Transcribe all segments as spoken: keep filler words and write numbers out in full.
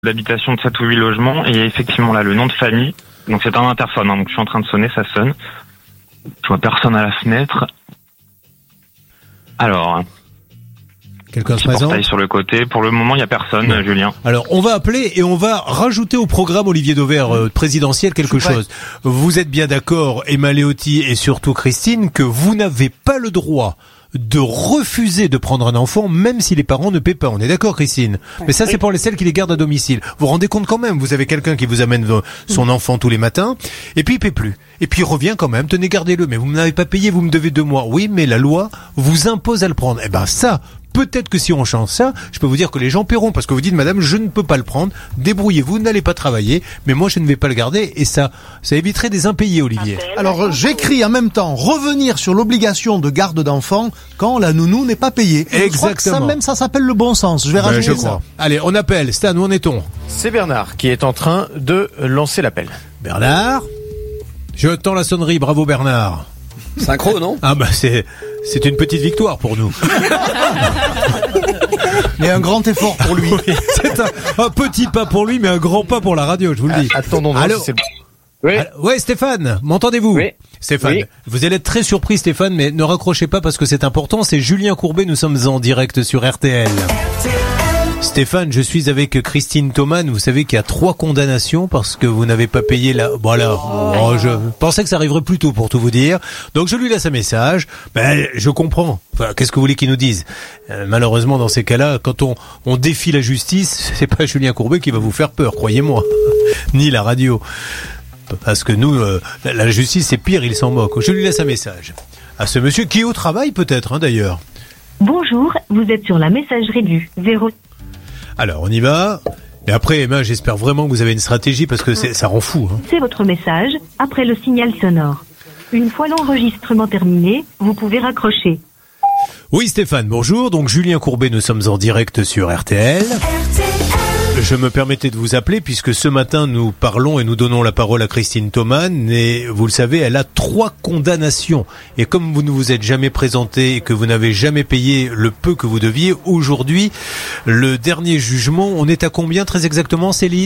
d'habitation de sept ou huit logements, et effectivement là le nom de famille, donc c'est un interphone, hein, donc je suis en train de sonner, ça sonne. Je vois personne à la fenêtre. Alors... Quelqu'un se présente ? Portail sur le côté. Pour le moment, il n'y a personne, non. Julien. Alors, on va appeler et on va rajouter au programme Olivier Dauvert euh, présidentiel quelque chose. Vous êtes bien d'accord, Emma Léoty et surtout Christine, que vous n'avez pas le droit de refuser de prendre un enfant, même si les parents ne paient pas. On est d'accord, Christine? Ouais. Mais ça, c'est pour les celles qui les gardent à domicile. Vous vous rendez compte quand même, vous avez quelqu'un qui vous amène son enfant tous les matins, et puis il paie plus. Et puis il revient quand même, tenez, gardez-le. Mais vous ne m'avez pas payé, vous me devez deux mois. Oui, mais la loi vous impose à le prendre. Eh ben ça, peut-être que si on change ça, je peux vous dire que les gens paieront, parce que vous dites, madame, je ne peux pas le prendre, débrouillez-vous, n'allez pas travailler, mais moi je ne vais pas le garder, et ça, ça éviterait des impayés, Olivier. Alors j'écris en même temps, revenir sur l'obligation de garde d'enfants quand la nounou n'est pas payée. Exactement. Je crois que ça même, ça s'appelle le bon sens. Je vais ben, rajouter je crois. ça. Allez, on appelle. Stan, où en est-on? C'est Bernard qui est en train de lancer l'appel. Bernard? Je tends la sonnerie, bravo Bernard. Synchro, non? Ah bah c'est c'est une petite victoire pour nous. Mais un grand effort pour lui. Oui, c'est un, un petit pas pour lui, mais un grand pas pour la radio, je vous le dis. Attendons. Allô. Si c'est... Oui. Ouais, Stéphane, m'entendez-vous? Oui. Stéphane, oui. Vous allez être très surpris, Stéphane, mais ne raccrochez pas parce que c'est important. C'est Julien Courbet, nous sommes en direct sur R T L. Stéphane, je suis avec Christine Thoman, vous savez qu'il y a trois condamnations parce que vous n'avez pas payé la... Voilà, oh, je pensais que ça arriverait plus tôt pour tout vous dire. Donc je lui laisse un message. Ben, je comprends. Enfin, qu'est-ce que vous voulez qu'il nous dise ? euh, Malheureusement, dans ces cas-là, quand on, on défie la justice, c'est pas Julien Courbet qui va vous faire peur, croyez-moi. Ni la radio. Parce que nous, euh, la, la justice, c'est pire, il s'en moque. Je lui laisse un message. À ce monsieur qui est au travail peut-être, hein, d'ailleurs. Bonjour, vous êtes sur la messagerie du zéro... Alors, on y va. Et après, Emma, j'espère vraiment que vous avez une stratégie parce que c'est, ça rend fou. Hein. C'est votre message après le signal sonore. Une fois l'enregistrement terminé, vous pouvez raccrocher. Oui, Stéphane, bonjour. Donc, Julien Courbet, nous sommes en direct sur R T L. R T L. Je me permettais de vous appeler puisque ce matin, nous parlons et nous donnons la parole à Christine Thoman. Et vous le savez, elle a trois condamnations. Et comme vous ne vous êtes jamais présenté et que vous n'avez jamais payé le peu que vous deviez, aujourd'hui, le dernier jugement, on est à combien très exactement, Céline ?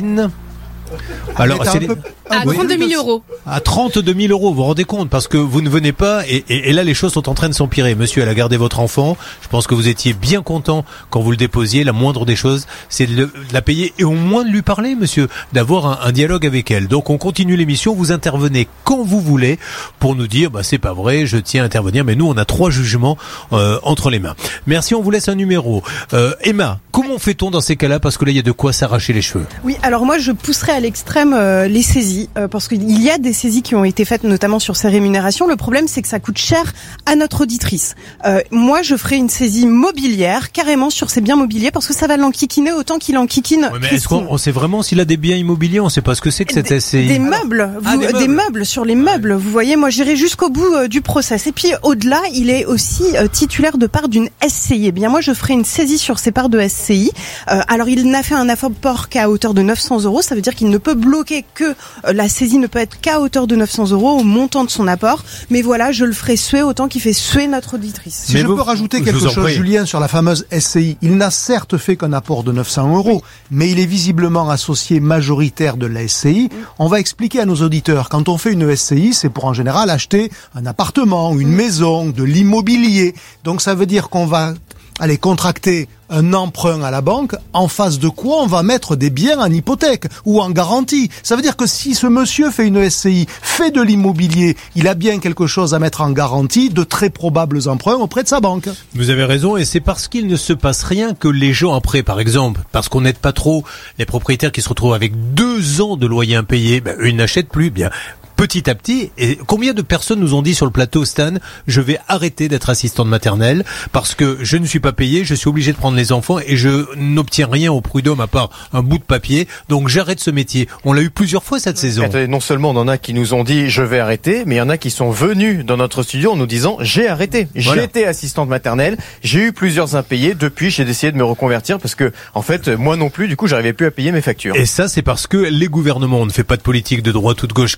Alors, c'est peu... à oui. trente-deux mille euros. À trente-deux mille euros, vous vous rendez compte, parce que vous ne venez pas, et, et, et là les choses sont en train de s'empirer. Monsieur, elle a gardé votre enfant, je pense que vous étiez bien content quand vous le déposiez. La moindre des choses, c'est de, le, de la payer et au moins de lui parler, monsieur, d'avoir un, un dialogue avec elle. Donc on continue l'émission, vous intervenez quand vous voulez pour nous dire, bah c'est pas vrai, je tiens à intervenir, mais nous on a trois jugements euh, entre les mains. Merci, on vous laisse un numéro. Euh, Emma, comment fait-on dans ces cas-là, parce que là il y a de quoi s'arracher les cheveux. Oui, alors moi je pousserais à l'extrême euh, les saisies, euh, parce qu'il y a des saisies qui ont été faites notamment sur ces rémunérations. Le problème c'est que ça coûte cher à notre auditrice. Euh, moi je ferai une saisie mobilière carrément sur ces biens mobiliers parce que ça va l'enquiquiner autant qu'il enquiquine. Ouais, mais est-ce qu'on on sait vraiment s'il a des biens immobiliers? On sait pas ce que c'est que cette S C I. Des meubles, vous, ah, des meubles, des meubles sur les meubles. Ouais. Vous voyez, moi j'irai jusqu'au bout euh, du process. Et puis au-delà, il est aussi euh, titulaire de parts d'une S C I. Eh bien moi je ferai une saisie sur ces parts de S C I. Euh, alors il n'a fait un apport qu'à hauteur de neuf cents euros. Ça veut dire qu'il ne peut bloquer que euh, la saisie ne peut être qu'à hauteur de neuf cents euros au montant de son apport. Mais voilà, je le ferai suer autant qu'il fait suer notre auditrice. Si mais je vous, peux rajouter quelque chose, Julien, sur la fameuse S C I. Il n'a certes fait qu'un apport de neuf cents euros, mais il est visiblement associé majoritaire de la S C I. On va expliquer à nos auditeurs, quand on fait une S C I, c'est pour en général acheter un appartement, une maison, de l'immobilier. Donc ça veut dire qu'on va aller contracter un emprunt à la banque, en face de quoi on va mettre des biens en hypothèque ou en garantie. Ça veut dire que si ce monsieur fait une S C I, fait de l'immobilier, il a bien quelque chose à mettre en garantie de très probables emprunts auprès de sa banque. Vous avez raison, et c'est parce qu'il ne se passe rien que les gens après, par exemple, parce qu'on n'aide pas trop les propriétaires qui se retrouvent avec deux ans de loyer impayé, ben, ils n'achètent plus, bien. Petit à petit, et combien de personnes nous ont dit sur le plateau, Stan, je vais arrêter d'être assistante maternelle parce que je ne suis pas payé, je suis obligé de prendre les enfants et je n'obtiens rien au prud'homme à part un bout de papier, donc j'arrête ce métier. On l'a eu plusieurs fois cette saison. Attendez, non seulement on en a qui nous ont dit je vais arrêter, mais il y en a qui sont venus dans notre studio en nous disant j'ai arrêté, voilà. J'ai été assistante maternelle, j'ai eu plusieurs impayés, depuis j'ai décidé de me reconvertir parce que en fait moi non plus, du coup j'arrivais plus à payer mes factures. Et ça c'est parce que les gouvernements, on ne fait pas de politique de droite ou de gauche qui vous voulez,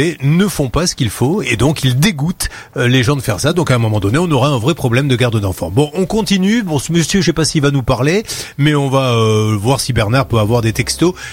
privés ne font pas ce qu'il faut et donc ils dégoûtent euh, les gens de faire ça. Donc à un moment donné, on aura un vrai problème de garde d'enfants. Bon, on continue. Bon, ce monsieur, je sais pas s'il va nous parler, mais on va euh, voir si Bernard peut avoir des textos